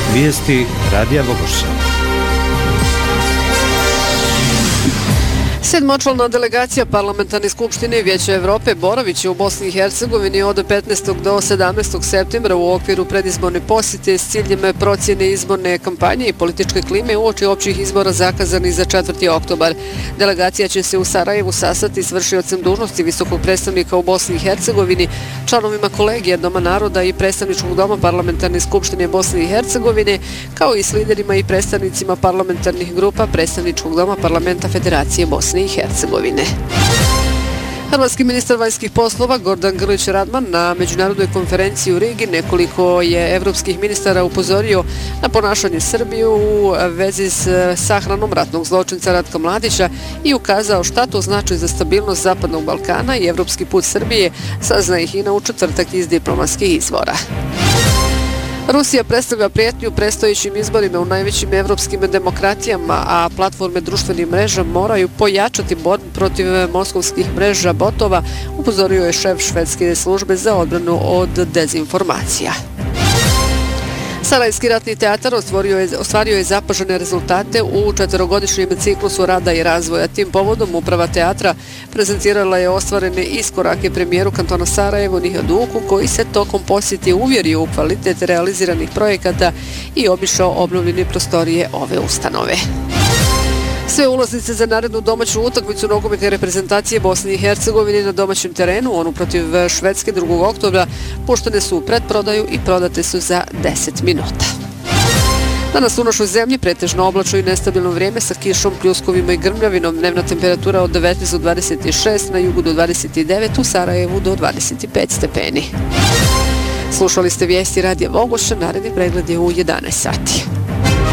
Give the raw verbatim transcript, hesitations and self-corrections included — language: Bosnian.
Vijesti Radija Vogošća. Sedmočlana delegacija Parlamentarne skupštine Vijeća Evrope boraviće u Bosni i Hercegovini od petnaestog do sedamnaestog septembra u okviru predizborne posjete s ciljem procjene izborne kampanje i političke klime uoči općih izbora zakazanih za četvrti oktobar. Delegacija će se u Sarajevu sastati s vršiocem dužnosti visokog predstavnika u Bosni i Hercegovini, članovima kolegija Doma naroda i predstavničkog doma Parlamentarne skupštine Bosne i Hercegovine, kao i s liderima i predstavnicima parlamentarnih grupa predstavničkog doma Parlamenta Federacije Bosne i Hercegovine. Hrvatski ministar vanjskih poslova Gordan Grlić Radman na međunarodnoj konferenciji u Rigi nekoliko je evropskih ministara upozorio na ponašanje Srbije u vezi s sahranom ratnog zločinca Ratka Mladića i ukazao šta to znači za stabilnost Zapadnog Balkana i evropski put Srbije, sazna ih i na u četvrtak iz diplomatskih izvora. Rusija predstavlja prijetnju predstojećim izborima u najvećim evropskim demokratijama, a platforme društvenih mreža moraju pojačati borbu protiv moskovskih mreža botova, upozorio je šef švedske službe za odbranu od dezinformacija. Sarajevski ratni teatar ostvario je, ostvario je zapažene rezultate u četverogodišnjem ciklusu rada i razvoja. Tim povodom uprava teatra prezentirala je ostvarene iskorake premijeru kantona Sarajevo Nihat Duku, koji se tokom posjete uvjerio u kvalitet realiziranih projekata i obišao obnovljene prostorije ove ustanove. Sve ulaznice za narednu domaću utakmicu nogometne reprezentacije Bosne i Hercegovine na domaćem terenu, onu protiv Švedske drugog oktobra, puštene su u pretprodaju i prodate su za deset minuta. Danas u našoj zemlji pretežno oblačno i nestabilno vrijeme sa kišom, pljuskovima i grmljavinom. Dnevna temperatura od devetnaest do dvadeset šest, na jugu do dvadeset devet, u Sarajevu do dvadeset pet stepeni. Slušali ste vijesti Radija Vogošća, naredni pregled je u jedanaest sati.